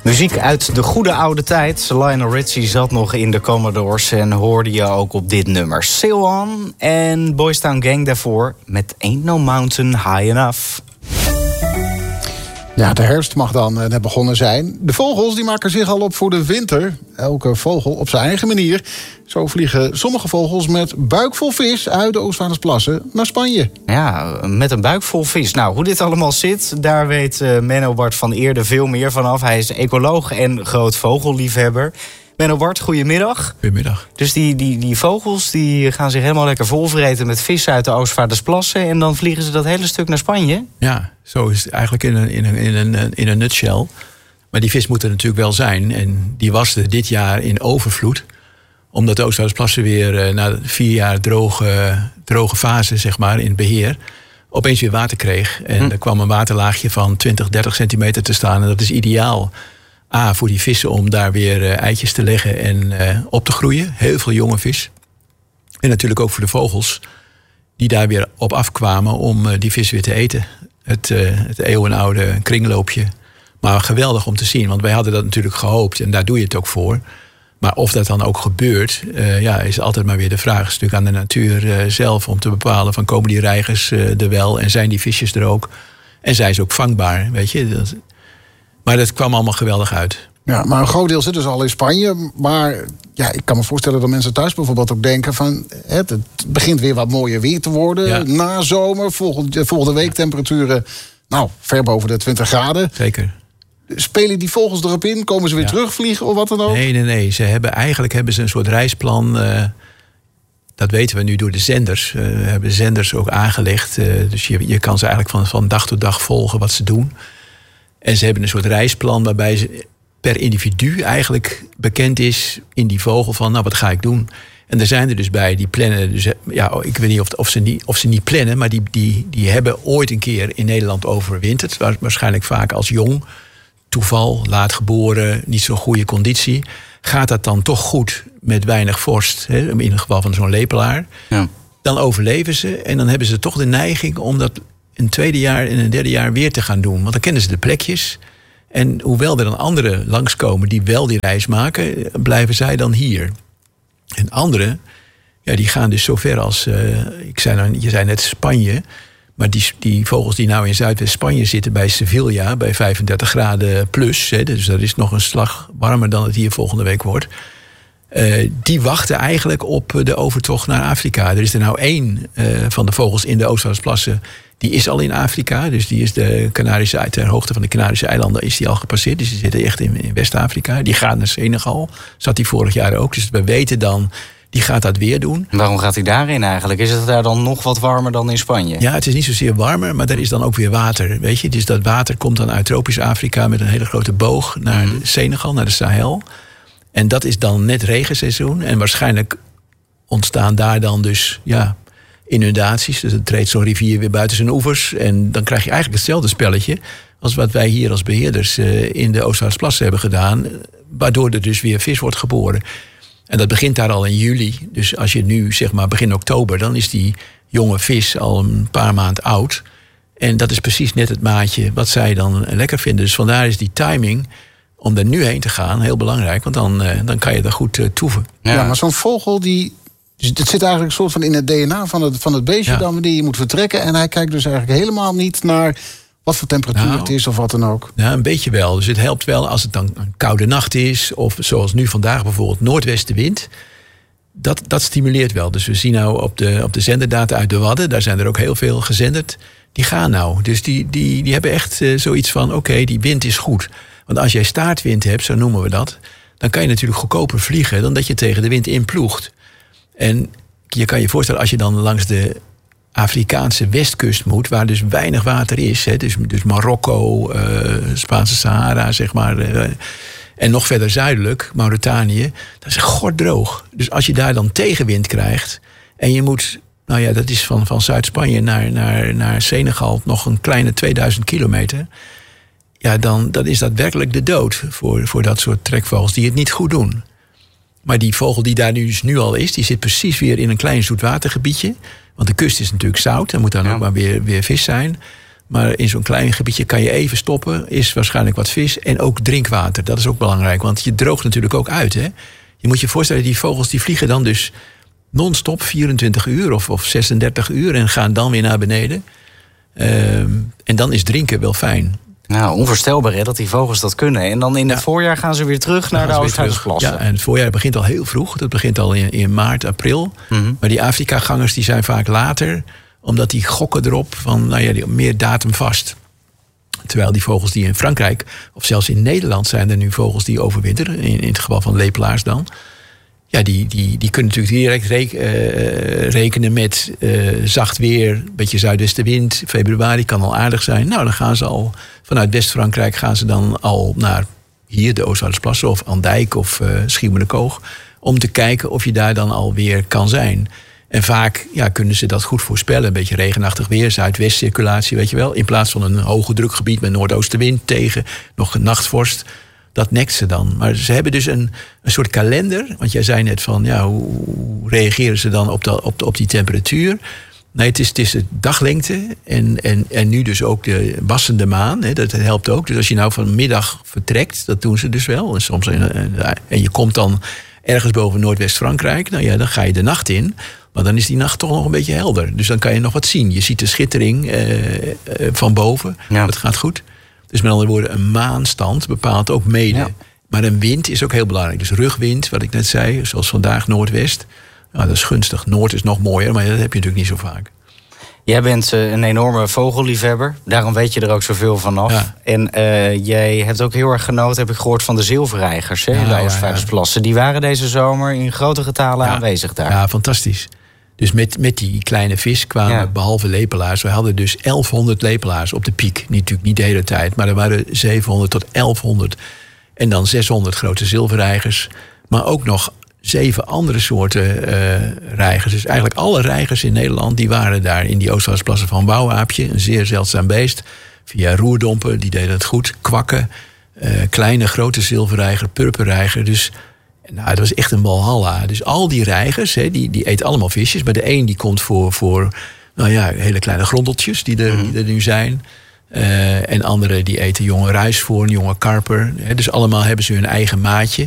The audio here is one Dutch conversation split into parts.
Muziek uit de goede oude tijd. Lionel Richie zat nog in de Commodores en hoorde je ook op dit nummer. Sail On en Boys Town Gang daarvoor met Ain't No Mountain High Enough. Ja, de herfst mag dan net begonnen zijn. De vogels die maken zich al op voor de winter. Elke vogel op zijn eigen manier. Zo vliegen sommige vogels met buikvol vis uit de Oostvaardersplassen naar Spanje. Ja, met een buik vol vis. Nou, hoe dit allemaal zit, daar weet Menno Bart van Eerde veel meer vanaf. Hij is ecoloog en groot vogelliefhebber. Menno Bart, goedemiddag. Goedemiddag. Dus die vogels die gaan zich helemaal lekker volvreten met vis uit de Oostvaardersplassen. En dan vliegen ze dat hele stuk naar Spanje? Ja, zo is het eigenlijk in een nutshell. Maar die vis moet er natuurlijk wel zijn. En die was er dit jaar in overvloed. Omdat de Oostvaardersplassen weer na 4 jaar droge fase, zeg maar, in het beheer, opeens weer water kreeg. En er kwam een waterlaagje van 20, 30 centimeter te staan. En dat is ideaal. Voor die vissen om daar weer eitjes te leggen en op te groeien. Heel veel jonge vis. En natuurlijk ook voor de vogels die daar weer op afkwamen om die vis weer te eten. Het eeuwenoude kringloopje. Maar geweldig om te zien, want wij hadden dat natuurlijk gehoopt. En daar doe je het ook voor. Maar of dat dan ook gebeurt, is altijd maar weer de vraag. Het is natuurlijk aan de natuur zelf om te bepalen van komen die reigers er wel en zijn die visjes er ook. En zijn ze ook vangbaar, weet je. Maar dat kwam allemaal geweldig uit. Ja, maar een groot deel zit dus al in Spanje. Maar ja, ik kan me voorstellen dat mensen thuis bijvoorbeeld ook denken van het begint weer wat mooier weer te worden. Ja. Na zomer, volgende week temperaturen ver boven de 20 graden. Zeker. Spelen die vogels erop in? Komen ze weer terugvliegen of wat dan ook? Nee. Eigenlijk hebben ze een soort reisplan. Dat weten we nu door de zenders. We hebben de zenders ook aangelegd. Dus je kan ze eigenlijk van dag tot dag volgen wat ze doen. En ze hebben een soort reisplan waarbij ze per individu eigenlijk bekend is in die vogel van wat ga ik doen. En er zijn er dus bij die plannen. Dus ik weet niet of ze niet plannen, maar die hebben ooit een keer in Nederland overwinterd. Waarschijnlijk vaak als jong. Toeval, laat geboren, niet zo'n goede conditie. Gaat dat dan toch goed met weinig vorst, in het geval van zo'n lepelaar, dan overleven ze. En dan hebben ze toch de neiging om dat een tweede jaar en een derde jaar weer te gaan doen. Want dan kennen ze de plekjes. En hoewel er dan anderen langskomen die wel die reis maken, blijven zij dan hier. En anderen, die gaan dus zo ver als, je zei net Spanje. Maar die vogels die nou in Zuidwest-Spanje zitten bij Sevilla, bij 35 graden plus, dus dat is nog een slag warmer dan het hier volgende week wordt. Die wachten eigenlijk op de overtocht naar Afrika. Er is er nou 1 van de vogels in de Oostvaardersplassen, die is al in Afrika. Dus die is ter hoogte van de Canarische eilanden is die al gepasseerd. Dus die zitten echt in West-Afrika. Die gaat naar Senegal. Zat die vorig jaar ook. Dus we weten dan, die gaat dat weer doen. Waarom gaat hij daarin eigenlijk? Is het daar dan nog wat warmer dan in Spanje? Ja, het is niet zozeer warmer, maar er is dan ook weer water. Weet je? Dus dat water komt dan uit tropisch Afrika met een hele grote boog naar Senegal, naar de Sahel. En dat is dan net regenseizoen. En waarschijnlijk ontstaan daar dan dus inundaties. Dus dan treedt zo'n rivier weer buiten zijn oevers. En dan krijg je eigenlijk hetzelfde spelletje als wat wij hier als beheerders in de Oostvaardersplassen hebben gedaan. Waardoor er dus weer vis wordt geboren. En dat begint daar al in juli. Dus als je nu begin oktober, dan is die jonge vis al een paar maanden oud. En dat is precies net het maatje wat zij dan lekker vinden. Dus vandaar is die timing om er nu heen te gaan heel belangrijk. Want dan kan je er goed toeven. Ja, maar zo'n vogel het zit eigenlijk een soort van in het DNA van het beestje dan wanneer je moet vertrekken. En hij kijkt dus eigenlijk helemaal niet naar wat voor temperatuur het is of wat dan ook. Ja, een beetje wel. Dus het helpt wel als het dan een koude nacht is. Of zoals nu vandaag bijvoorbeeld noordwestenwind. Dat stimuleert wel. Dus we zien nou op de zenderdata uit de Wadden, daar zijn er ook heel veel gezenderd. Die gaan nou. Dus die hebben echt zoiets van oké, die wind is goed. Want als jij staartwind hebt, zo noemen we dat, dan kan je natuurlijk goedkoper vliegen dan dat je tegen de wind inploegt. En je kan je voorstellen, als je dan langs de Afrikaanse westkust moet, waar dus weinig water is, dus Marokko, Spaanse Sahara, en nog verder zuidelijk, Mauritanië, dat is gorddroog. Dus als je daar dan tegenwind krijgt en je moet, dat is van Zuid-Spanje naar Senegal nog een kleine 2000 kilometer. Ja, dan is dat werkelijk de dood voor dat soort trekvogels die het niet goed doen. Maar die vogel die daar nu al is, die zit precies weer in een klein zoetwatergebiedje. Want de kust is natuurlijk zout, er moet dan ook maar weer vis zijn. Maar in zo'n klein gebiedje kan je even stoppen. Is waarschijnlijk wat vis en ook drinkwater. Dat is ook belangrijk, want je droogt natuurlijk ook uit. Hè? Je moet je voorstellen, die vogels die vliegen dan dus non-stop 24 uur of 36 uur... en gaan dan weer naar beneden. En dan is drinken wel fijn. Nou, onvoorstelbaar hè, dat die vogels dat kunnen. En dan in het voorjaar gaan ze weer terug naar de Oostvaardersplassen. Ja, en het voorjaar begint al heel vroeg. Dat begint al in maart, april. Mm-hmm. Maar die Afrika-gangers die zijn vaak later, omdat die gokken erop van die meer datum vast. Terwijl die vogels die in Frankrijk, of zelfs in Nederland, zijn er nu vogels die overwinteren. In het geval van lepelaars dan. Ja, die kunnen natuurlijk direct rekenen met zacht weer, een beetje zuidwestenwind. Februari kan al aardig zijn. Nou, dan gaan ze al vanuit West-Frankrijk gaan ze dan al naar hier, de Oostvaardersplassen of Andijk of Schiermonnikoog, om te kijken of je daar dan alweer kan zijn. En vaak kunnen ze dat goed voorspellen. Een beetje regenachtig weer, zuidwestcirculatie, weet je wel. In plaats van een hoge drukgebied met noordoostenwind tegen nog een nachtvorst. Dat nekt ze dan. Maar ze hebben dus een soort kalender. Want jij zei net van, hoe reageren ze dan op die temperatuur? Nee, het is de daglengte. En nu dus ook de wassende maan. Hè, dat helpt ook. Dus als je nou vanmiddag vertrekt, dat doen ze dus wel. En soms en je komt dan ergens boven Noordwest-Frankrijk. Nou ja, dan ga je de nacht in. Maar dan is die nacht toch nog een beetje helder. Dus dan kan je nog wat zien. Je ziet de schittering van boven. Ja. Dat gaat goed. Dus met andere woorden, een maanstand bepaalt ook mede. Ja. Maar een wind is ook heel belangrijk. Dus rugwind, wat ik net zei, zoals vandaag noordwest. Nou, dat is gunstig. Noord is nog mooier, maar dat heb je natuurlijk niet zo vaak. Jij bent een enorme vogelliefhebber. Daarom weet je er ook zoveel vanaf. Ja. En jij hebt ook heel erg genoten, heb ik gehoord, van de zilverreigers in de Oostvaardersplassen. Die waren deze zomer in grote getalen aanwezig daar. Ja, fantastisch. Dus met die kleine vis kwamen, behalve lepelaars, we hadden dus 1100 lepelaars op de piek. Natuurlijk niet de hele tijd, maar er waren 700 tot 1100. En dan 600 grote zilverreigers. Maar ook nog 7 andere soorten reigers. Dus eigenlijk alle reigers in Nederland, die waren daar in die Oostvaardersplassen van wouwaapje. Een zeer zeldzaam beest. Via roerdompen, die deden het goed. Kwakken, kleine, grote zilverreiger, purperreiger. Dus nou, dat was echt een walhalla. Dus al die reigers, die eten allemaal visjes. Maar de een die komt voor hele kleine grondeltjes die er nu zijn. En anderen die eten jonge ruisvoorn, jonge karper. Dus allemaal hebben ze hun eigen maatje.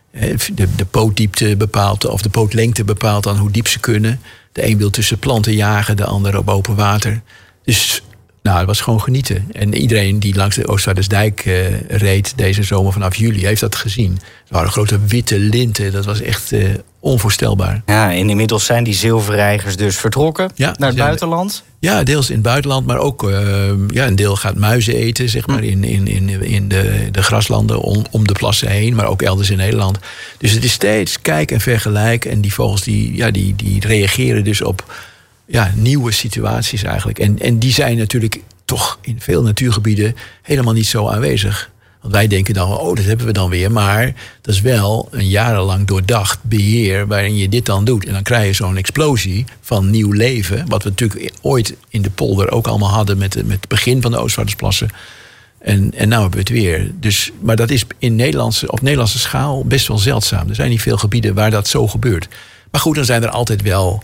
De pootdiepte bepaalt, of de pootlengte bepaalt dan hoe diep ze kunnen. De een wil tussen planten jagen, de ander op open water. Dus het was gewoon genieten. En iedereen die langs de Oostvaardersdijk reed deze zomer vanaf juli, heeft dat gezien. Er waren grote witte linten, dat was echt onvoorstelbaar. Ja, en inmiddels zijn die zilverreigers dus vertrokken naar het buitenland? Ja, deels in het buitenland, maar ook een deel gaat muizen eten, zeg maar, in de graslanden om de plassen heen, maar ook elders in Nederland. Dus het is steeds kijk en vergelijk. En die vogels die reageren dus op nieuwe situaties eigenlijk. En die zijn natuurlijk toch in veel natuurgebieden helemaal niet zo aanwezig. Want wij denken dan, dat hebben we dan weer. Maar dat is wel een jarenlang doordacht beheer waarin je dit dan doet. En dan krijg je zo'n explosie van nieuw leven. Wat we natuurlijk ooit in de polder ook allemaal hadden met het begin van de Oostvaardersplassen. En nou hebben we het weer. Dus, maar dat is op Nederlandse schaal best wel zeldzaam. Er zijn niet veel gebieden waar dat zo gebeurt. Maar goed, dan zijn er altijd wel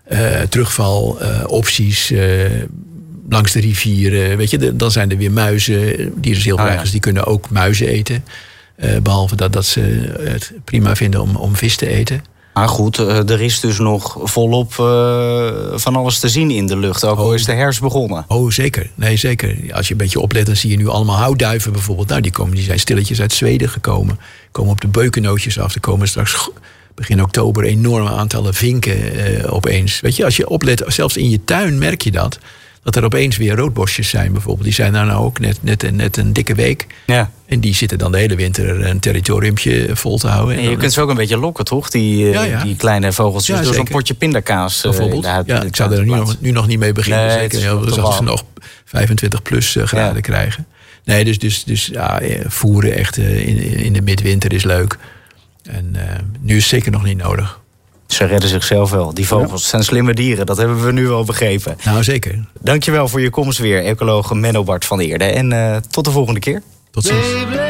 terugvalopties langs de rivieren. Weet je, dan zijn er weer muizen. Die zilverreigers die kunnen ook muizen eten. Behalve dat ze het prima vinden om vis te eten. Maar goed, er is dus nog volop van alles te zien in de lucht. Ook al is de herfst begonnen. Oh, zeker. Nee, zeker. Als je een beetje oplet, dan zie je nu allemaal houtduiven bijvoorbeeld. Nou, die zijn stilletjes uit Zweden gekomen. Komen op de beukennootjes af. Er komen straks begin oktober enorme aantallen vinken opeens. Weet je, als je oplet, zelfs in je tuin merk je dat er opeens weer roodborstjes zijn bijvoorbeeld. Die zijn nou ook net een dikke week. Ja. En die zitten dan de hele winter een territoriumpje vol te houden. En je kunt ze ook een beetje lokken, toch? Die kleine vogeltjes door zo'n potje pindakaas. Bijvoorbeeld. Ik zou er nu nog niet mee beginnen. Nee, zeker. Dus als ze nog 25 plus graden krijgen. Nee, dus voeren echt in de midwinter is leuk. En nu is het zeker nog niet nodig. Ze redden zichzelf wel. Die vogels zijn slimme dieren, dat hebben we nu wel begrepen. Nou, zeker. Dankjewel voor je komst weer, ecoloog Menno Bart van Eerde. En tot de volgende keer. Tot ziens.